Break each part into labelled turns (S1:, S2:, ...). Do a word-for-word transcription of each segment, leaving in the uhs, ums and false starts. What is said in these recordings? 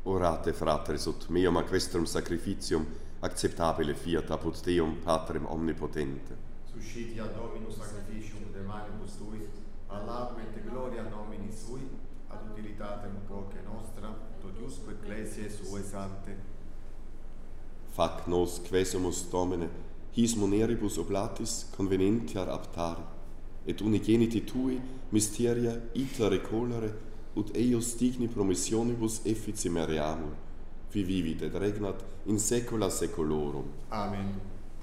S1: Orate, fratres, ut meum a questrum sacrificium acceptabile fiat apud Deum Patrem omnipotente.
S2: Suscitia Dominus sacrificium de manibus tui, ad laudem et gloria nomini sui, ad utilitatem quoque nostra, tot iusque ecclesiae suae sante.
S1: Fac nos quesumus Domine, his moneribus oblatis convenientiar aptare, et unigeniti tui mysteria ita recolere, ut eius digni promissionibus effici meriamur, qui vivit et regnat in saecula saeculorum.
S2: Amen.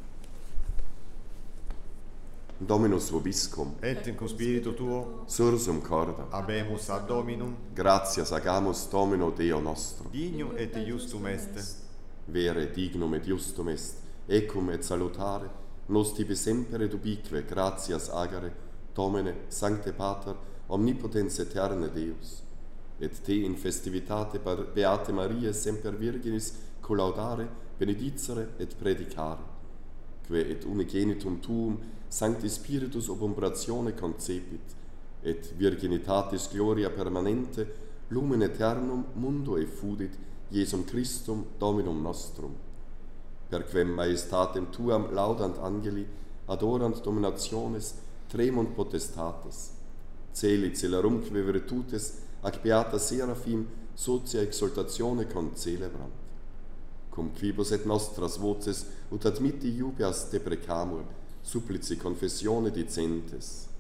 S1: Dominus vobiscum,
S2: Et in cum spiritu tuo,
S1: sursum corda,
S2: habemus ad Dominum,
S1: gratias agamus Domino Deo nostro.
S2: dignum et iustum est.
S1: Vere dignum et justum est, ecum et salutare, nos tibi semper et ubique gratias agere, Domine, Sancte Pater, omnipotens eterne Deus, et te in festivitate Beate Mariae semper Virginis collaudare, benedicere et predicare, que et unigenitum tuum Sancti Spiritus ob umbratione concepit, et virginitatis gloria permanente lumen aeternum mundo effudit Iesum Christum Dominum nostrum. Per quem maestatem tuam laudant angeli, adorant dominationes, tremunt potestates, celi celerumque virtutes, ac beata seraphim socia exaltatione concelebrant. Cum quibus et nostras voces ut admitti iubeas deprecamur, supplici confessione dicentes.